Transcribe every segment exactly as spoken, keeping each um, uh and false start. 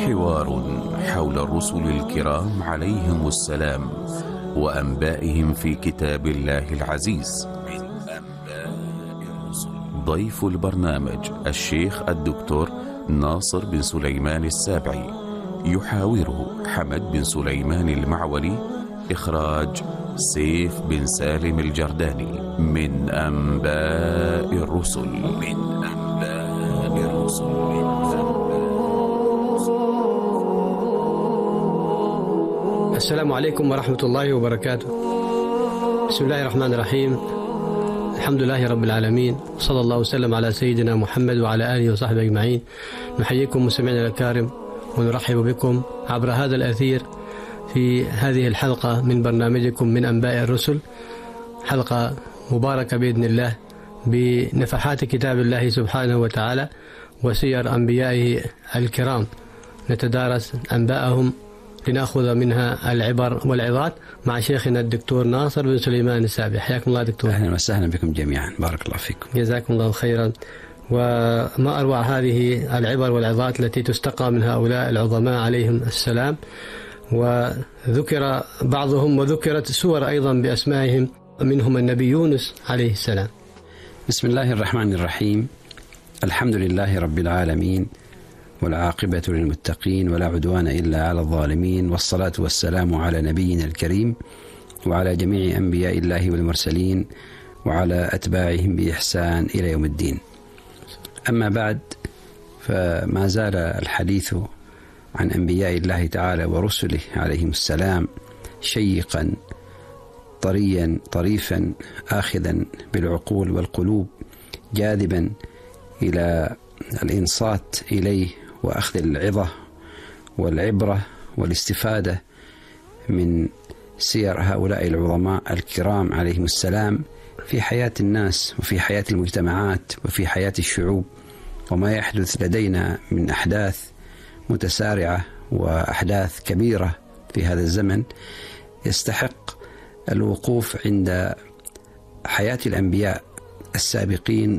حوار حول الرسل الكرام عليهم السلام وأنبائهم في كتاب الله العزيز. من أنباء الرسل ضيف البرنامج الشيخ الدكتور ناصر بن سليمان السابعي، يحاوره حمد بن سليمان المعولي، إخراج سيف بن سالم الجرداني. من أنباء الرسل من أنباء الرسل من السلام عليكم ورحمة الله وبركاته. بسم الله الرحمن الرحيم. الحمد لله رب العالمين، صلى الله وسلم على سيدنا محمد وعلى آله وصحبه أجمعين. نحييكم مستمعينا الكرام ونرحب بكم عبر هذا الأثير في هذه الحلقة من برنامجكم من أنباء الرسل، حلقة مباركة بإذن الله بنفحات كتاب الله سبحانه وتعالى وسير أنبيائه الكرام، نتدارس أنباءهم لنأخذ منها العبر والعظات مع شيخنا الدكتور ناصر بن سليمان السابعي. حياكم الله دكتور. أهلا وسهلا بكم جميعا، بارك الله فيكم. جزاكم الله خيرا. وما أروع هذه العبر والعظات التي تستقى من هؤلاء العظماء عليهم السلام، وذكر بعضهم وذكرت سور أيضا بأسمائهم، منهم النبي يونس عليه السلام. بسم الله الرحمن الرحيم. الحمد لله رب العالمين، والعاقبة للمتقين، ولا عدوان إلا على الظالمين، والصلاة والسلام على نبينا الكريم وعلى جميع أنبياء الله والمرسلين وعلى أتباعهم بإحسان إلى يوم الدين. أما بعد، فما زال الحديث عن أنبياء الله تعالى ورسله عليهم السلام شيقا طريا طريفا، آخذا بالعقول والقلوب، جاذبا إلى الإنصات إليه وأخذ العظة والعبرة والاستفادة من سير هؤلاء العظماء الكرام عليهم السلام في حياة الناس وفي حياة المجتمعات وفي حياة الشعوب، وما يحدث لدينا من أحداث متسارعة وأحداث كبيرة في هذا الزمن يستحق الوقوف عند حياة الأنبياء السابقين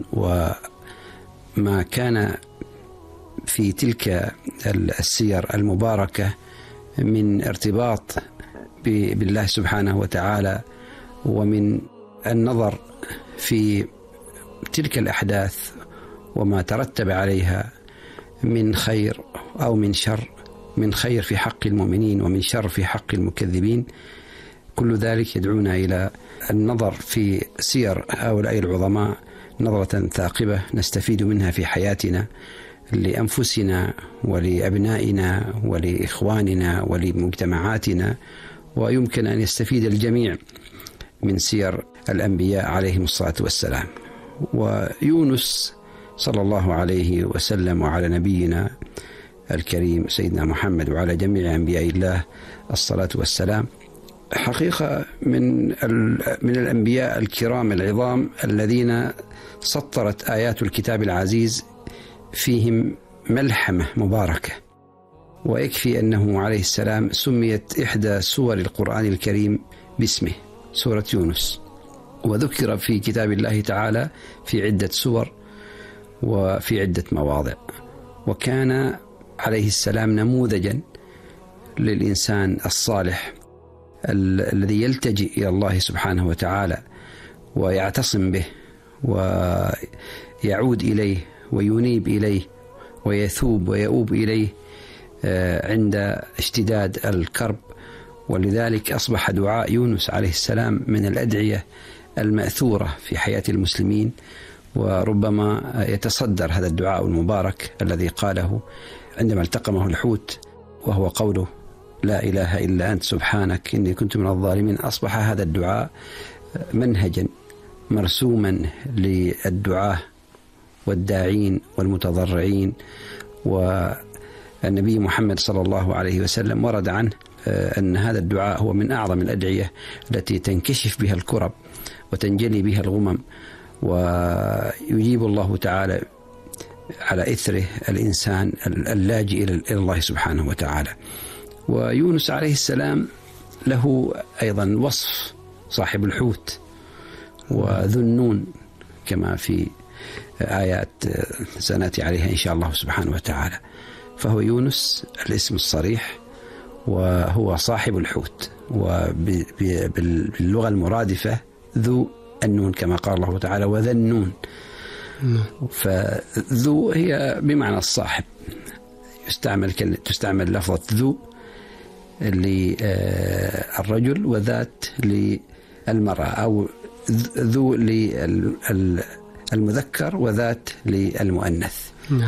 وما كان في تلك السير المباركة من ارتباط بالله سبحانه وتعالى، ومن النظر في تلك الأحداث وما ترتب عليها من خير أو من شر، من خير في حق المؤمنين ومن شر في حق المكذبين. كل ذلك يدعونا إلى النظر في سير هؤلاء العظماء نظرة ثاقبة نستفيد منها في حياتنا لأنفسنا ولأبنائنا ولإخواننا ولمجتمعاتنا، ويمكن أن يستفيد الجميع من سير الأنبياء عليهم الصلاة والسلام. ويونس صلى الله عليه وسلم وعلى نبينا الكريم سيدنا محمد وعلى جميع أنبياء الله الصلاة والسلام حقيقة من من الأنبياء الكرام العظام الذين سطرت آيات الكتاب العزيز فيهم ملحمة مباركة. ويكفي أنه عليه السلام سميت إحدى سور القرآن الكريم باسمه، سورة يونس، وذكر في كتاب الله تعالى في عدة سور وفي عدة مواضع. وكان عليه السلام نموذجا للإنسان الصالح الذي يلتجئ إلى الله سبحانه وتعالى ويعتصم به ويعود إليه وينيب إليه ويثوب ويؤوب إليه عند اشتداد الكرب. ولذلك أصبح دعاء يونس عليه السلام من الأدعية المأثورة في حياة المسلمين، وربما يتصدر هذا الدعاء المبارك الذي قاله عندما التقمه الحوت، وهو قوله لا إله إلا أنت سبحانك إني كنت من الظالمين. أصبح هذا الدعاء منهجا مرسوما للدعاة والداعين والمتضرعين. والنبي محمد صلى الله عليه وسلم ورد عنه أن هذا الدعاء هو من أعظم الأدعية التي تنكشف بها الكرب وتنجلي بها الغمم، ويجيب الله تعالى على إثره الإنسان اللاجئ إلى الله سبحانه وتعالى. ويونس عليه السلام له أيضا وصف صاحب الحوت وذو النون كما في آيات سنأتي عليها إن شاء الله سبحانه وتعالى. فهو يونس الاسم الصريح، وهو صاحب الحوت، وباللغة المرادفة ذو النون كما قال الله تعالى وذا النون. فذو هي بمعنى الصاحب، يستعمل تستعمل لفظة ذو للرجل وذات للمرأة، أو ذو للمذكر وذات للمؤنث. نعم.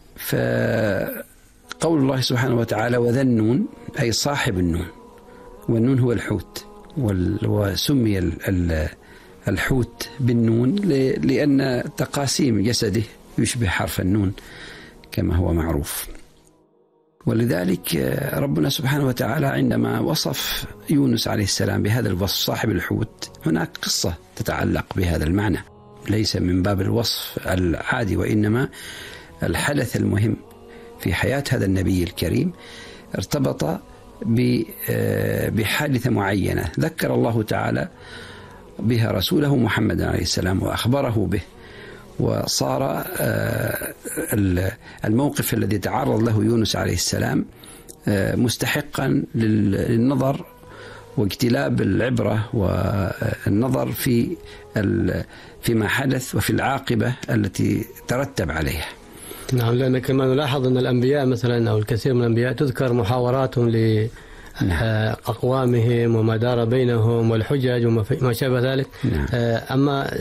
فقول الله سبحانه وتعالى وذا النون أي صاحب النون، والنون هو الحوت، وسمي الحوت بالنون لأن تقاسيم جسده يشبه حرف النون كما هو معروف. ولذلك ربنا سبحانه وتعالى عندما وصف يونس عليه السلام بهذا الوصف صاحب الحوت، هناك قصة تتعلق بهذا المعنى، ليس من باب الوصف العادي، وإنما الحدث المهم في حياة هذا النبي الكريم ارتبط بحادثة معينة ذكر الله تعالى بها رسوله محمد عليه السلام وأخبره به، وصار الموقف الذي تعرض له يونس عليه السلام مستحقا للنظر واجتلاب العبرة والنظر في فيما حدث وفي العاقبة التي ترتب عليها. نعم، لأن كما نلاحظ أن الأنبياء مثلا أو الكثير من الأنبياء تذكر محاوراتهم لأقوامهم وما دار بينهم والحجج وما شابه ذلك. نعم. أما